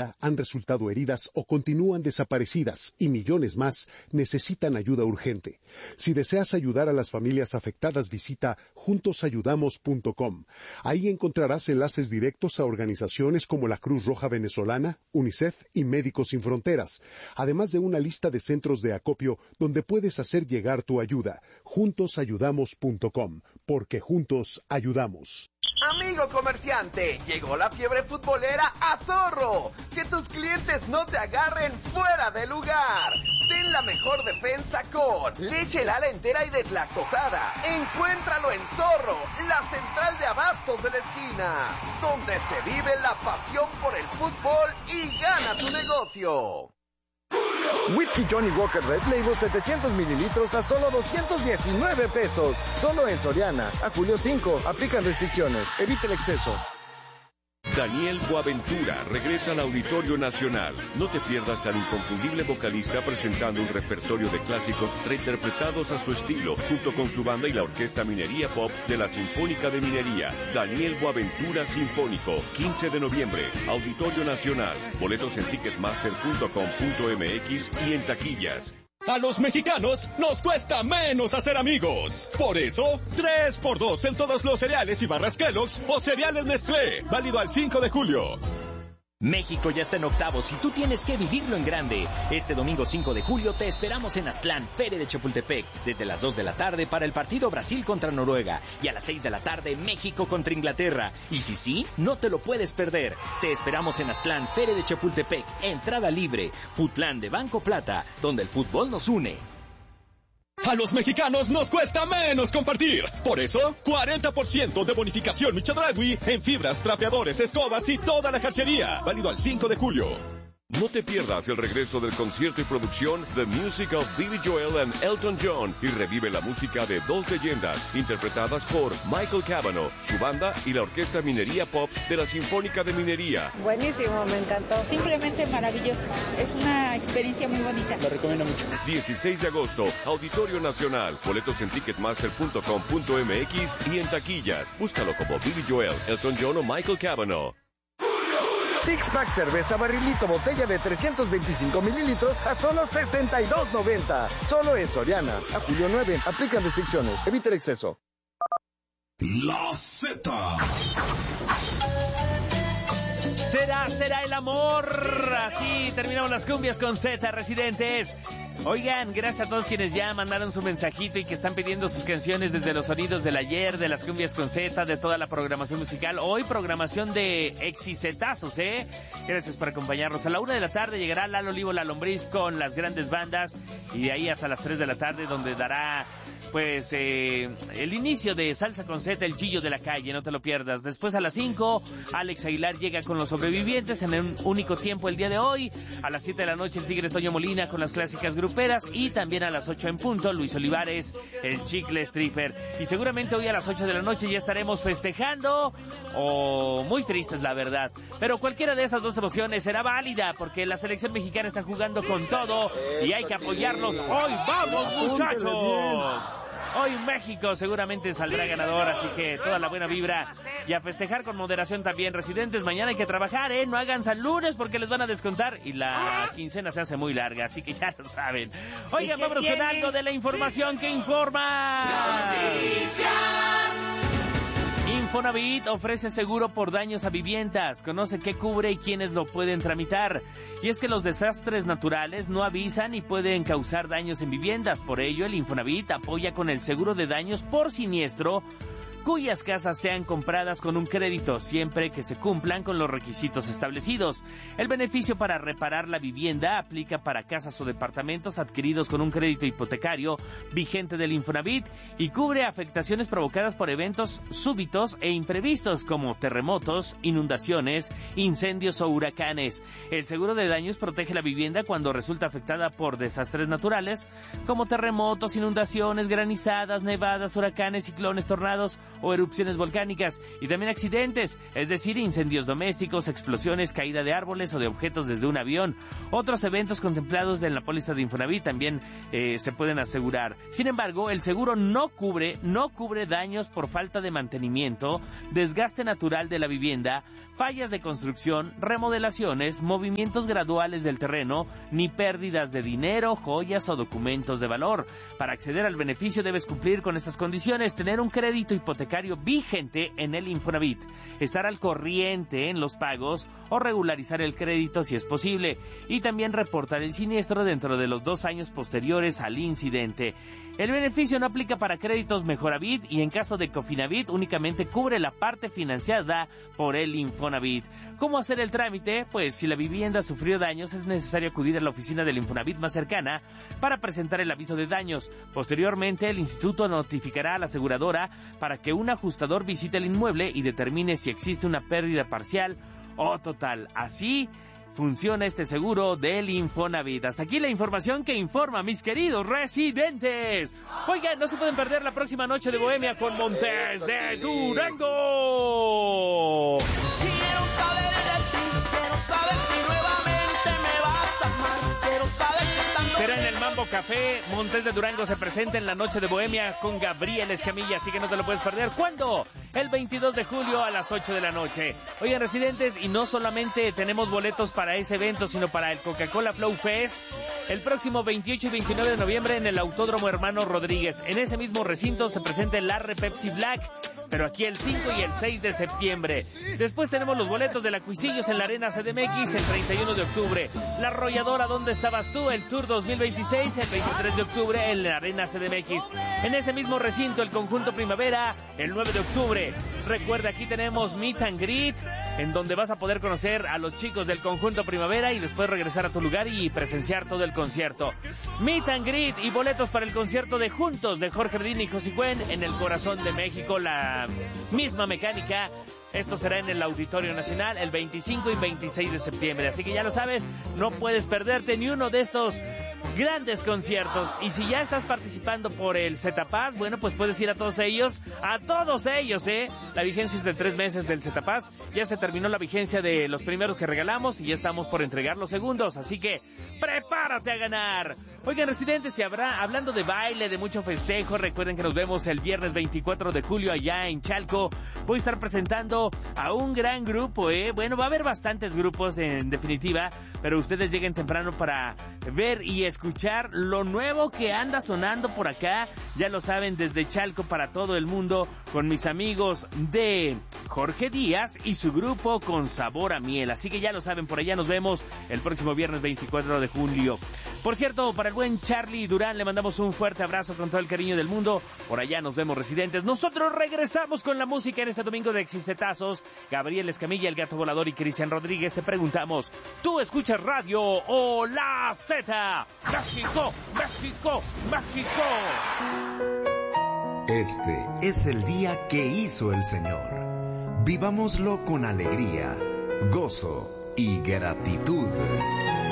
vida, han resultado heridas o continúan desaparecidas y millones más necesitan ayuda urgente. Si deseas ayudar a las familias afectadas, visita juntosayudamos.com. Ahí encontrarás enlaces directos a organizaciones como la Cruz Roja Venezolana, UNICEF y Médicos Sin Fronteras, además de una lista de centros de acopio donde puedes hacer llegar tu ayuda. Juntosayudamos.com, porque juntos ayudamos. Amigo comerciante, llegó la fiebre futbolera a Zorro. Que tus clientes no te agarren fuera de lugar. Ten la mejor defensa con leche Lala entera y deslactosada. Encuéntralo en Zorro, la central de abastos de la esquina, donde se vive la pasión por el fútbol y gana tu negocio. Whisky Johnny Walker Red Label 700 mililitros a solo 219 pesos. Solo en Soriana. A julio 5. Aplican restricciones. Evite el exceso. Daniel Boaventura regresa al Auditorio Nacional. No te pierdas al inconfundible vocalista presentando un repertorio de clásicos reinterpretados a su estilo, junto con su banda y la Orquesta Minería Pop de la Sinfónica de Minería. Daniel Boaventura Sinfónico, 15 de noviembre, Auditorio Nacional. Boletos en ticketmaster.com.mx y en taquillas. A los mexicanos nos cuesta menos hacer amigos. Por eso, 3x2 en todos los cereales y barras Kellogg's o cereales Nestlé. Válido al 5 de julio. México ya está en octavos y tú tienes que vivirlo en grande. Este domingo 5 de julio te esperamos en Aztlán, Feria de Chapultepec, desde las 2 de la tarde para el partido Brasil contra Noruega y a las 6 de la tarde México contra Inglaterra. Y si sí, no te lo puedes perder. Te esperamos en Aztlán, Feria de Chapultepec, entrada libre, Futlán de Banco Plata, donde el fútbol nos une. A los mexicanos nos cuesta menos compartir. Por eso, 40% de bonificación Michodragui en fibras, trapeadores, escobas y toda la jarcería. Válido al 5 de julio. No te pierdas el regreso del concierto y producción The Music of Billy Joel and Elton John y revive la música de dos leyendas interpretadas por Michael Cavanaugh, su banda y la Orquesta Minería Pop de la Sinfónica de Minería. Buenísimo, me encantó. Simplemente maravilloso. Es una experiencia muy bonita. La recomiendo mucho. 16 de agosto, Auditorio Nacional. Boletos en ticketmaster.com.mx y en taquillas. Búscalo como Billy Joel, Elton John o Michael Cavanaugh. Six Pack cerveza barrilito botella de 325 mililitros a solo $62.90. Solo en Soriana. A julio 9. Aplican restricciones. Evite el exceso. La Z. Será el amor. Así terminamos las cumbias con Z, residentes. Oigan, gracias a todos quienes ya mandaron su mensajito y que están pidiendo sus canciones desde los sonidos del ayer, de las cumbias con Z, de toda la programación musical. Hoy programación de exitazos, Gracias por acompañarnos. A la 1 de la tarde llegará Lalo Olivo La Lombriz con las grandes bandas y de ahí hasta las 3 de la tarde donde dará pues el inicio de Salsa con Z, el Gillo de la Calle, no te lo pierdas. Después a las 5, Alex Aguilar llega con los sobrevivientes en un único tiempo el día de hoy. A las 7 de la noche el Tigre Toño Molina con las clásicas gruperas y también a las 8 en punto Luis Olivares, el Chicle Stripper. Y seguramente hoy a las 8 de la noche ya estaremos festejando o muy tristes, la verdad. Pero cualquiera de esas dos emociones será válida porque la selección mexicana está jugando con todo y hay que apoyarlos. Hoy vamos, muchachos. Hoy México seguramente saldrá ganador, así que toda la buena vibra y a festejar con moderación también, residentes. Mañana hay que trabajar, no hagan San Lunes porque les van a descontar y la quincena se hace muy larga, así que ya lo saben. Oigan, vámonos con algo de la información que informa. Infonavit ofrece seguro por daños a viviendas. Conoce qué cubre y quiénes lo pueden tramitar. Y es que los desastres naturales no avisan y pueden causar daños en viviendas. Por ello, el Infonavit apoya con el seguro de daños por siniestro, cuyas casas sean compradas con un crédito, siempre que se cumplan con los requisitos establecidos. El beneficio para reparar la vivienda aplica para casas o departamentos adquiridos con un crédito hipotecario vigente del Infonavit y cubre afectaciones provocadas por eventos súbitos e imprevistos como terremotos, inundaciones, incendios o huracanes. El seguro de daños protege la vivienda cuando resulta afectada por desastres naturales como terremotos, inundaciones, granizadas, nevadas, huracanes, ciclones, tornados o erupciones volcánicas, y también accidentes, es decir, incendios domésticos, explosiones, caída de árboles o de objetos desde un avión. Otros eventos contemplados en la póliza de Infonavit también se pueden asegurar. Sin embargo, el seguro no cubre daños por falta de mantenimiento, desgaste natural de la vivienda, fallas de construcción, remodelaciones, movimientos graduales del terreno, ni pérdidas de dinero, joyas o documentos de valor. Para acceder al beneficio debes cumplir con estas condiciones: tener un crédito hipotecario vigente en el Infonavit, estar al corriente en los pagos o regularizar el crédito si es posible, y también reportar el siniestro dentro de los 2 años posteriores al incidente. El beneficio no aplica para créditos Mejoravit y en caso de Cofinavit únicamente cubre la parte financiada por el Infonavit. ¿Cómo hacer el trámite? Pues si la vivienda sufrió daños es necesario acudir a la oficina del Infonavit más cercana para presentar el aviso de daños. Posteriormente el instituto notificará a la aseguradora para que un ajustador visite el inmueble y determine si existe una pérdida parcial o total. Así funciona este seguro del Infonavit. Hasta aquí la información que informa, mis queridos residentes. Oigan, no se pueden perder la próxima noche de Bohemia con Montes de Durango. Quiero saber de ti, quiero saber si nuevamente me vas a amar, quiero saber si estando... Será en el Mambo Café. Montes de Durango se presenta en la noche de Bohemia con Gabriel Escamilla, así que no te lo puedes perder. ¿Cuándo? El 22 de julio a las 8 de la noche. Oigan, residentes, y no solamente tenemos boletos para ese evento, sino para el Coca-Cola Flow Fest el próximo 28 y 29 de noviembre en el Autódromo Hermano Rodríguez. En ese mismo recinto se presenta el Arre Pepsi Black, pero aquí el 5 y el 6 de septiembre. Después tenemos los boletos de la Cuisillos en la Arena CDMX el 31 de octubre. La Arrolladora, ¿dónde estabas tú? El Tour 2026 el 23 de octubre en la Arena CDMX. En ese mismo recinto el Conjunto Primavera el 9 de octubre. Recuerda, aquí tenemos Meet and Greet, en donde vas a poder conocer a los chicos del Conjunto Primavera y después regresar a tu lugar y presenciar todo el concierto. Meet and Greet y boletos para el concierto de Juntos de Jorge Ardín y José Cuen en el corazón de México, la misma mecánica. Esto será en el Auditorio Nacional el 25 y 26 de septiembre. Así que ya lo sabes, no puedes perderte ni uno de estos grandes conciertos. Y si ya estás participando por el Zetapass, bueno, pues puedes ir a todos ellos, La vigencia es de 3 meses del Zetapass. Ya se terminó la vigencia de los primeros que regalamos y ya estamos por entregar los segundos. Así que prepárate a ganar. Oigan, residentes, y hablando de baile, de mucho festejo, recuerden que nos vemos el viernes 24 de julio allá en Chalco. Voy a estar presentando a un gran grupo, Bueno, va a haber bastantes grupos en definitiva, pero ustedes lleguen temprano para ver y escuchar lo nuevo que anda sonando por acá. Ya lo saben, desde Chalco para todo el mundo, con mis amigos de Jorge Díaz y su grupo Con Sabor a Miel. Así que ya lo saben, por allá nos vemos el próximo viernes 24 de julio. Por cierto, para el buen Charlie Durán le mandamos un fuerte abrazo con todo el cariño del mundo. Por allá nos vemos, residentes. Nosotros regresamos con la música en este domingo de Exicetazos. Gabriel Escamilla, el Gato Volador y Cristian Rodríguez. Te preguntamos, ¿tú escuchas radio o la Z? ¡México! ¡México! ¡México! Este es el día que hizo el Señor. Vivámoslo con alegría, gozo y gratitud.